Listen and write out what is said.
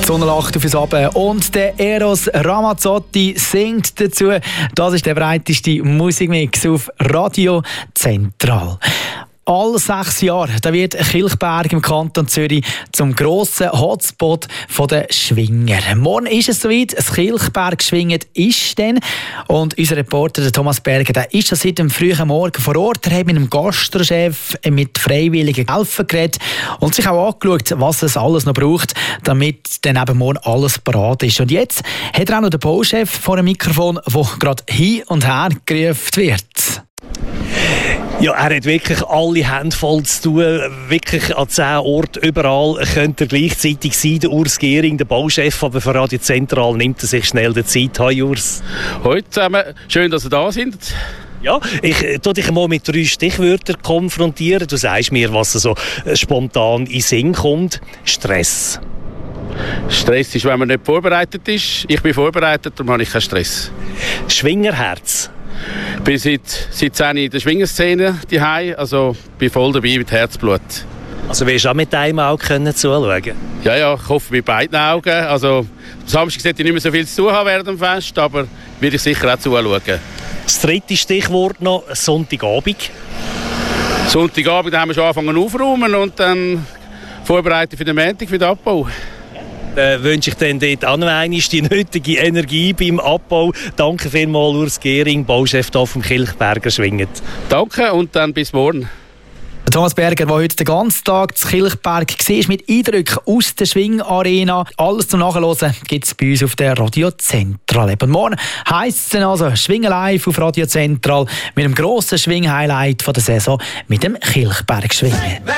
Sonne lacht auf uns runter und der Eros Ramazzotti singt dazu. Das ist der breiteste Musikmix auf Radio Zentral. Alle 6 Jahre da wird Kilchberg im Kanton Zürich zum grossen Hotspot der Schwinger. Morgen ist es soweit, das Kilchberg Schwingen ist dann. Und unser Reporter der Thomas Berger, der ist schon seit dem frühen Morgen vor Ort. Er hat mit dem Gastrochef, mit Freiwilligen helfen geredet und sich auch angeschaut, was es alles noch braucht, damit dann eben morgen alles parat ist. Und jetzt hat er auch noch den Bauchef vor dem Mikrofon, der gerade hin und her gerufen wird. Ja, er hat wirklich alle Hände voll zu tun. Wirklich an 10 Orten, überall könnte er gleichzeitig sein. Der Urs Gehring, der Bauchef, aber für Radio Zentral nimmt er sich schnell die Zeit. Hi Urs. Hallo zusammen, schön, dass ihr da sind. Ja, ich tue dich mal mit 3 Stichwörtern konfrontieren. Du sagst mir, was so spontan in den Sinn kommt. Stress. Stress ist, wenn man nicht vorbereitet ist. Ich bin vorbereitet, darum habe ich keinen Stress. Schwingerherz. Ich bin seit 10 in der Schwingerszene daheim, also bin voll dabei mit Herzblut. Also wirst du auch mit einem Auge zuschauen? Ja, ich hoffe mit beiden Augen. Also am Samstag sollte ich nicht mehr so viel zu tun haben während dem Fest, aber werde ich sicher auch zuschauen. Das 3. Stichwort noch, Sonntagabend. Sonntagabend haben wir schon angefangen aufzuräumen und dann vorbereiten für den Montag, für den Abbau. Wünsche ich dann dort auch noch einmal die nötige Energie beim Abbau. Danke vielmals, Urs Gehring, Bauchef hier vom Kilchberger Schwingen. Danke und dann bis morgen. Thomas Berger, der heute den ganzen Tag zu Kilchberg war, mit Eindrücken aus der Schwingarena. Alles zum Nachhören gibt es bei uns auf der Radio Zentral. Und morgen heisst es dann also Schwingen live auf Radio Zentral mit dem grossen Schwing-Highlight der Saison mit dem Kilchberg Schwingen.